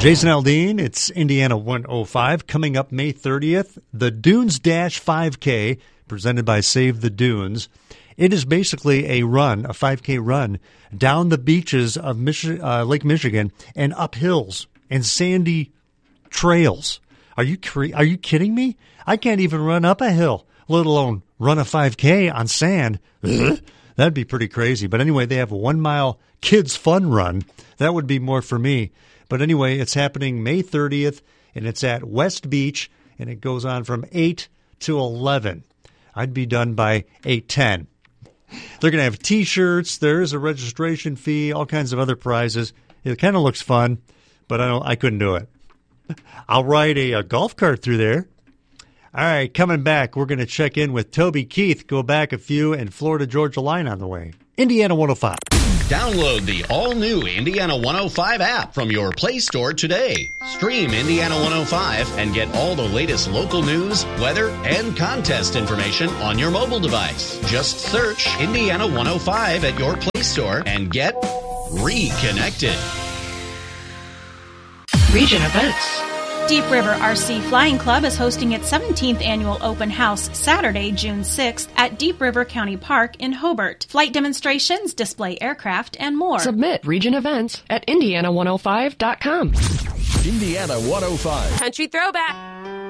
Jason Aldean, it's Indiana 105. Coming up May 30th, the Dunes Dash 5K, presented by Save the Dunes. It is basically a 5K run, down the beaches of Lake Michigan and up hills and sandy trails. Are you kidding me? I can't even run up a hill, let alone run a 5K on sand. That'd be pretty crazy. But anyway, they have a 1 mile kids fun run. That would be more for me. But anyway, it's happening May 30th, and it's at West Beach, and it goes on from 8 to 11. I'd be done by 8:10. They're going to have T-shirts. There is a registration fee, all kinds of other prizes. It kind of looks fun, but I couldn't do it. I'll ride a golf cart through there. All right, coming back, we're going to check in with Toby Keith, go back a few, and Florida-Georgia line on the way. Indiana 105. Download the all-new Indiana 105 app from your Play Store today. Stream Indiana 105 and get all the latest local news, weather, and contest information on your mobile device. Just search Indiana 105 at your Play Store and get reconnected. Region events. Deep River RC Flying Club is hosting its 17th annual open house Saturday, June 6th at Deep River County Park in Hobart. Flight demonstrations, display aircraft, and more. Submit region events at Indiana105.com. Indiana 105. Country Throwback.